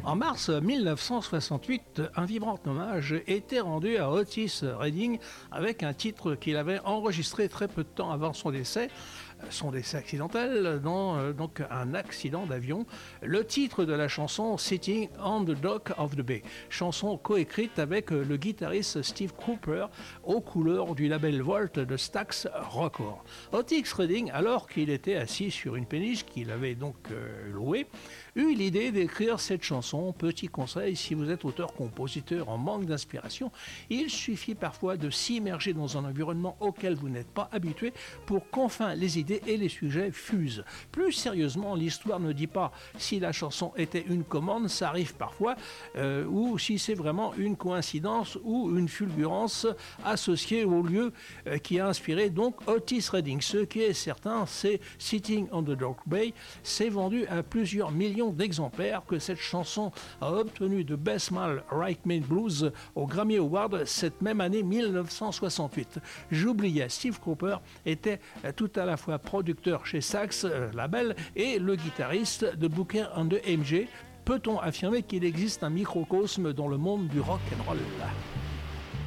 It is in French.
En mars 1968, un vibrant hommage était rendu à Otis Redding avec un titre qu'il avait enregistré très peu de temps avant son décès accidentel dans donc un accident d'avion. Le titre de la chanson Sitting on the Dock of the Bay, chanson coécrite avec le guitariste Steve Cropper aux couleurs du label Volt de Stax Records. Otis Redding, alors qu'il était assis sur une péniche qu'il avait donc louée, eut l'idée d'écrire cette chanson. Petit conseil, si vous êtes auteur-compositeur en manque d'inspiration, il suffit parfois de s'immerger dans un environnement auquel vous n'êtes pas habitué pour qu'enfin les idées et les sujets fusent. Plus sérieusement, l'histoire ne dit pas si la chanson était une commande, ça arrive parfois, ou si c'est vraiment une coïncidence ou une fulgurance associée au lieu qui a inspiré donc Otis Redding. Ce qui est certain, c'est Sitting on the Dock Bay s'est vendu à plusieurs millions d'exemplaires, que cette chanson a obtenu de Best Male Right Made Blues au Grammy Award cette même année 1968. J'oubliais, Steve Cropper était tout à la fois producteur chez Stax label et le guitariste de Booker and the MG. Peut-on affirmer qu'il existe un microcosme dans le monde du rock and roll?